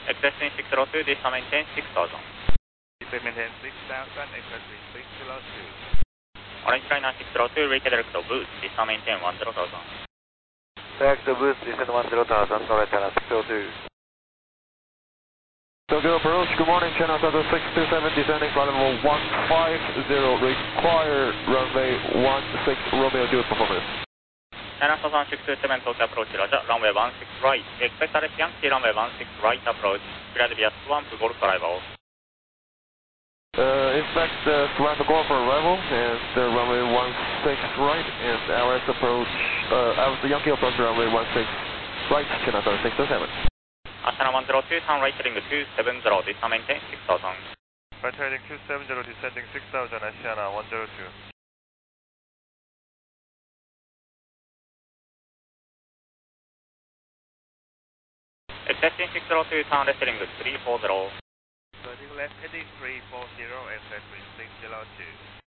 Accessing 602, descend maintain 6000. Descend maintain 6000, accessing 602. Orange Liner 602, redirect to boost, descend maintain 10,000. Back to boost, descend 10,000, Orange Liner 602. Tokyo approach, good morning, China South 627, descending flight level 150, require runway 16, Romeo Juliet performance. China South 627, Tokyo approach, Roger, runway 16 right. Expect RF Yankee, runway 16 right approach, cleared via swamp, Golf arrival. Inspect swamp Golf arrival, and runway 16 right, and LS approach, Yankee approach, runway 16 right, China South 627. Ashana 102, turn right heading 270, descend maintain 6000. Right heading 270, descending 6000, Ashana 102. Accessing 602, turn left heading 340. Turning left heading 340, accessing 602.